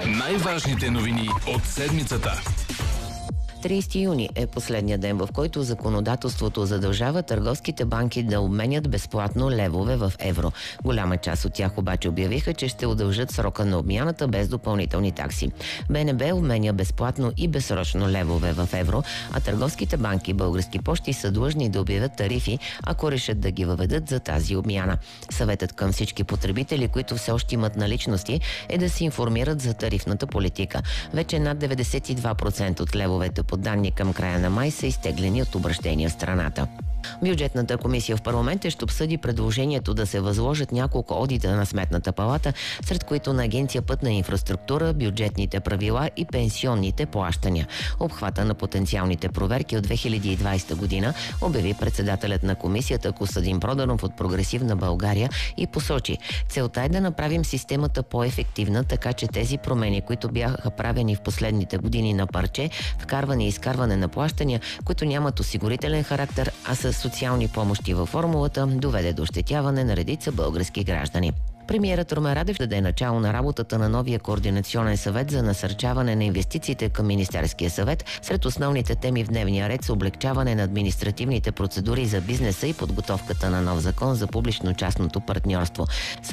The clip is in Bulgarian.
Най-важните новини от седмицата. 30 юни е последният ден, в който законодателството задължава търговските банки да обменят безплатно левове в евро. Голяма част от тях обаче обявиха, че ще удължат срока на обмяната без допълнителни такси. БНБ обменя безплатно и безсрочно левове в евро, а търговските банки и Български пощи са длъжни да обявят тарифи, ако решат да ги въведат за тази обмяна. Съветът към всички потребители, които все още имат наличности, е да се информират за тарифната политика. Вече над 92% от левовете по данни към края на май са изтеглени от обращения в страната. Бюджетната комисия в парламента ще обсъди предложението да се възложат няколко одита на Сметната палата, сред които на Агенция Пътна инфраструктура, бюджетните правила и пенсионните плащания. Обхвата на потенциалните проверки от 2020 година обяви председателят на комисията Костадин Проданов от Прогресивна България и посочи: целта е да направим системата по-ефективна, така че тези промени, които бяха правени в последните години на парче, вкарване и изкарване на плащания, които нямат осигурителен характер, а са социални помощи във формулата, доведе до ощетяване на редица български граждани. Премиерът Румен Радев даде начало на работата на новия координационен съвет за насърчаване на инвестициите към Министерския съвет. Сред основните теми в дневния ред са облекчаване на административните процедури за бизнеса и подготовката на нов закон за публично-частното партньорство.